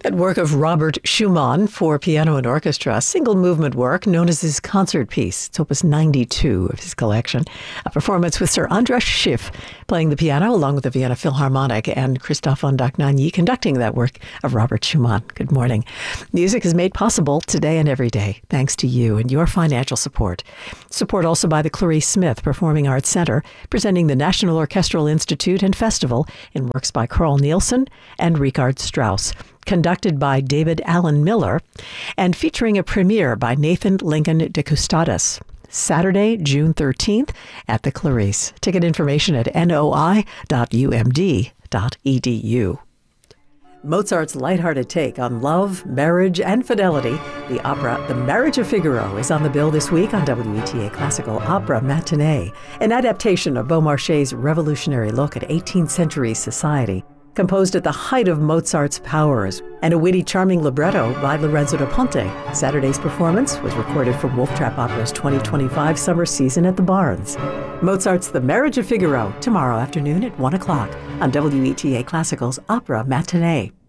That work of Robert Schumann for piano and orchestra, single movement work known as his concert piece. It's opus 92 of his collection. A performance with Sir Andras Schiff playing the piano along with the Vienna Philharmonic and Christophe von Dohnanyi conducting that work of Robert Schumann. Good morning. Music is made possible today and every day thanks to you and your financial support. Support also by the Clarice Smith Performing Arts Center, presenting the National Orchestral Institute and Festival in works by Carl Nielsen and Richard Strauss. Conducted by David Allen Miller, and featuring a premiere by Nathan Lincoln de Custodis. Saturday, June 13th at the Clarice. Ticket information at noi.umd.edu. Mozart's lighthearted take on love, marriage, and fidelity. The opera The Marriage of Figaro is on the bill this week on WETA Classical Opera Matinee, an adaptation of Beaumarchais' revolutionary look at 18th century society. Composed at the height of Mozart's powers, and a witty, charming libretto by Lorenzo da Ponte. Saturday's performance was recorded for Wolf Trap Opera's 2025 summer season at the Barns. Mozart's The Marriage of Figaro, tomorrow afternoon at 1 o'clock on WETA Classical's Opera Matinee.